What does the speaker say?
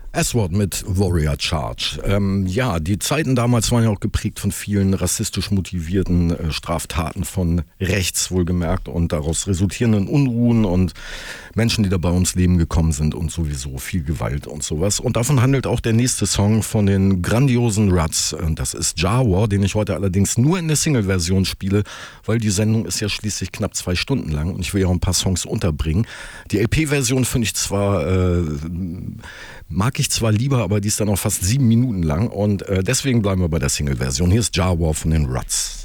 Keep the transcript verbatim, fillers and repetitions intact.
S-Word mit Warrior Charge. Ähm, ja, die Zeiten damals waren ja auch geprägt von vielen rassistisch motivierten äh, Straftaten von rechts wohlgemerkt und daraus resultierenden Unruhen und Menschen, die da bei uns Leben gekommen sind und sowieso viel Gewalt und sowas. Und davon handelt auch der nächste Song von den grandiosen Ruts. Das ist Jawar, den ich heute allerdings nur in der Single-Version spiele, weil die Sendung ist ja schließlich knapp zwei Stunden lang und ich will ja auch ein paar Songs unterbringen. Die L P-Version finde ich zwar, äh, mag ich zwar lieber, aber die ist dann auch fast sieben Minuten lang und äh, deswegen bleiben wir bei der Single-Version. Hier ist Jawar von den Ruts.